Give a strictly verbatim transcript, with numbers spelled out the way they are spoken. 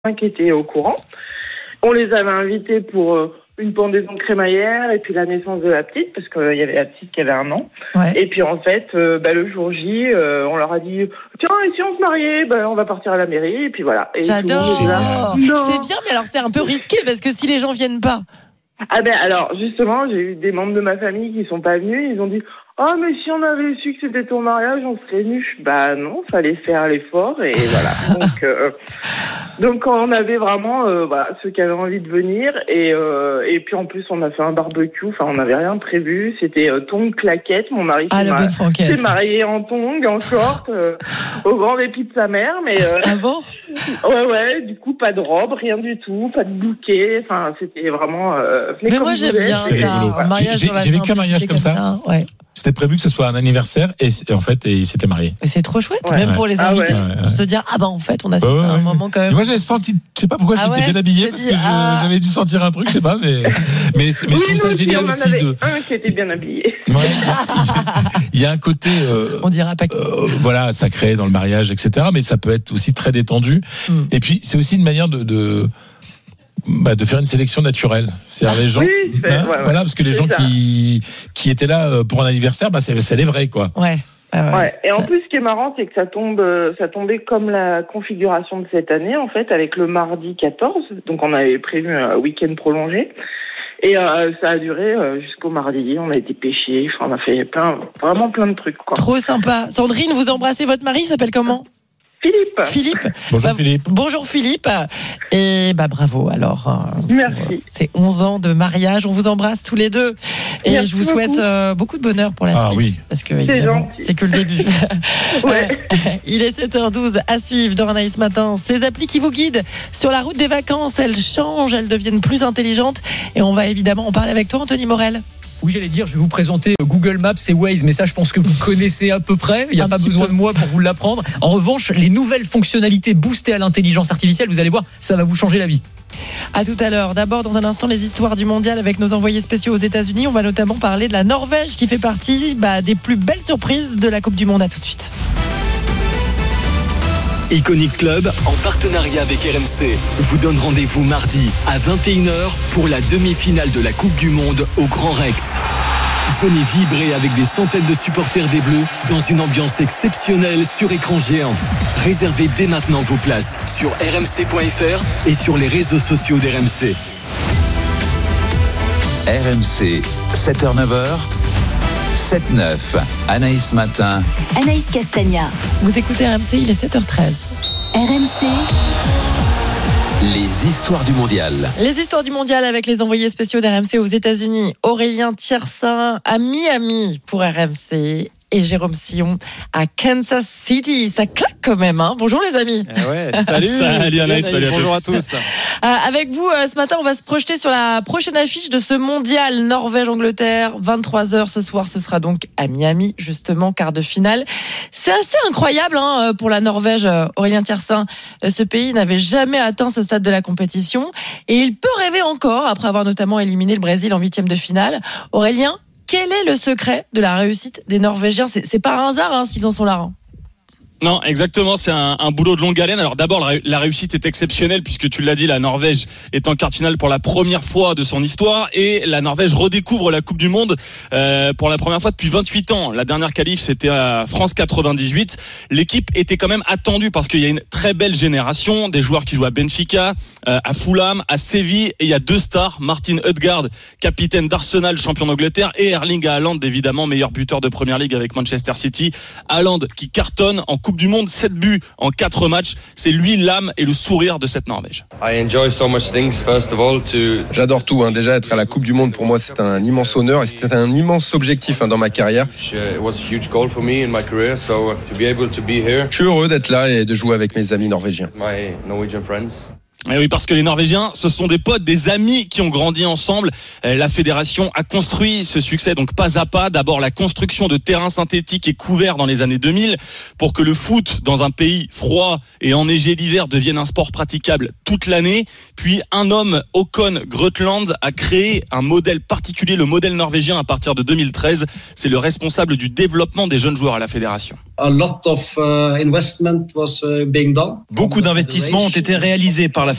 qui étaient au courant. On les avait invités pour euh, une pendaison de crémaillère et puis la naissance de la petite, parce qu'il y avait la petite qui avait un an. Ouais. Et puis en fait, euh, bah, le jour J, euh, on leur a dit « Tiens, et si on se mariait, bah, on va partir à la mairie. » Et puis voilà. Et J'adore. C'est bien, mais alors c'est un peu risqué, parce que si les gens viennent pas... Ah ben alors, justement, j'ai eu des membres de ma famille qui sont pas venus, ils ont dit « Oh, mais si on avait su que c'était ton mariage, on serait nus. » Bah non, fallait faire l'effort et voilà. Donc, euh, donc on avait vraiment euh, voilà, ceux qui avaient envie de venir et, euh, et puis en plus on a fait un barbecue, enfin on n'avait rien prévu, c'était euh, tongs, claquettes, mon mari ah, s'est, ma- s'est marié en tongs, en short, euh, au grand dépit de sa mère. Mais, euh, ah bon? Ouais, ouais, du coup pas de robe, rien du tout, pas de bouquet, enfin c'était vraiment... Euh, mais moi j'aime bien ça, un mariage j'ai, j'ai vécu un mariage comme ça, ça. Ouais. C'était prévu que ce soit un anniversaire et, et en fait et il s'était marié. Et c'est trop chouette, ouais. Même ouais. pour les invités, ah ouais. de se dire ah bah en fait on assiste ouais, ouais. à un moment quand même. Et moi j'avais senti, je sais pas pourquoi je ah m'étais ouais. bien habillé parce dit, que ah. je, j'avais dû sentir un truc, je sais pas, mais mais, mais oui, je trouve ça génial aussi avait de. Un qui était bien habillé. Ouais, il y a un côté, euh, on dira pas. Euh, voilà, sacré dans le mariage, et cetera. Mais ça peut être aussi très détendu. Mm. Et puis c'est aussi une manière de. de Bah de faire une sélection naturelle, c'est-à-dire les gens, oui, hein, ouais, ouais, voilà, parce que les gens ça. qui qui étaient là pour un anniversaire, bah c'est, c'est les vrais quoi. Ouais. Ah ouais. ouais. Et ça... en plus, ce qui est marrant, c'est que ça tombe, ça tombait comme la configuration de cette année en fait, avec le mardi quatorze. Donc on avait prévu un week-end prolongé. Et euh, ça a duré euh, jusqu'au mardi. On a été pêchés, enfin, on a fait plein, vraiment plein de trucs quoi. Trop sympa. Sandrine, vous embrassez votre mari, il s'appelle comment? Philippe. Philippe. Bonjour bah, Philippe. Bonjour Philippe. Et bah bravo alors. Euh, Merci. C'est onze ans de mariage. On vous embrasse tous les deux. Et Merci je vous souhaite euh, beaucoup de bonheur pour la ah, suite. Oui. Parce que évidemment, c'est, c'est que le début. ouais. Il est sept heures douze à suivre dans Anaïs Matin. Ces applis qui vous guident sur la route des vacances, elles changent, elles deviennent plus intelligentes. Et on va évidemment en parler avec toi, Anthony Morel. Oui, j'allais dire, je vais vous présenter Google Maps et Waze, mais ça, je pense que vous connaissez à peu près. Il n'y a un pas besoin peu. de moi pour vous l'apprendre. En revanche, les nouvelles fonctionnalités boostées à l'intelligence artificielle, vous allez voir, ça va vous changer la vie. À tout à l'heure. D'abord, dans un instant, les histoires du mondial avec nos envoyés spéciaux aux États-Unis. On va notamment parler de la Norvège qui fait partie bah, des plus belles surprises de la Coupe du Monde. À tout de suite. Iconic Club, en partenariat avec R M C, vous donne rendez-vous mardi à vingt et une heures pour la demi-finale de la Coupe du Monde au Grand Rex. Venez vibrer avec des centaines de supporters des Bleus dans une ambiance exceptionnelle sur écran géant. Réservez dès maintenant vos places sur r m c point f r et sur les réseaux sociaux d'R M C. R M C, sept heures neuf heures. sept neuf, Anaïs Matin. Anaïs Castagna. Vous écoutez R M C, il est sept heures treize. R M C. Les histoires du mondial. Les histoires du mondial avec les envoyés spéciaux d'R M C aux États-Unis. Aurélien Tiersin à Miami pour R M C. Et Jérôme Sillon à Kansas City. Ça claque quand même, hein. Bonjour les amis. Eh ouais, salut, salut Anaïs, salut à bonjour à tous. Euh, avec vous, euh, ce matin, on va se projeter sur la prochaine affiche de ce mondial Norvège-Angleterre. vingt-trois heures ce soir, ce sera donc à Miami, justement, quart de finale. C'est assez incroyable hein, pour la Norvège, Aurélien Tiersin. Ce pays n'avait jamais atteint ce stade de la compétition. Et il peut rêver encore, après avoir notamment éliminé le Brésil en huitième de finale. Aurélien, quel est le secret de la réussite des Norvégiens ? C'est, c'est pas un hasard hein, s'ils en sont là. Hein. Non, exactement, c'est un, un boulot de longue haleine. Alors d'abord, la, la réussite est exceptionnelle puisque tu l'as dit, la Norvège est en quart de finale pour la première fois de son histoire et la Norvège redécouvre la Coupe du Monde euh, pour la première fois depuis vingt-huit ans. La dernière qualif, c'était à France quatre-vingt-dix-huit. L'équipe était quand même attendue parce qu'il y a une très belle génération, des joueurs qui jouent à Benfica, euh, à Fulham, à Séville et il y a deux stars, Martin Ødegaard, capitaine d'Arsenal, champion d'Angleterre, et Erling Haaland, évidemment meilleur buteur de Premier League avec Manchester City. Haaland qui cartonne en Coupe du Monde, sept buts en quatre matchs. C'est lui l'âme et le sourire de cette Norvège. J'adore tout. Hein. Déjà, être à la Coupe du Monde, pour moi, c'est un immense honneur et c'était un immense objectif hein, dans ma carrière. Je suis heureux d'être là et de jouer avec mes amis norvégiens. Et oui, parce que les Norvégiens, ce sont des potes, des amis qui ont grandi ensemble. La fédération a construit ce succès donc pas à pas. D'abord la construction de terrains synthétiques et couverts dans les années deux mille pour que le foot dans un pays froid et enneigé l'hiver devienne un sport praticable toute l'année. Puis un homme, Håkon Grøtland, a créé un modèle particulier, le modèle norvégien à partir de deux mille treize. C'est le responsable du développement des jeunes joueurs à la fédération. Beaucoup d'investissements ont été réalisés par la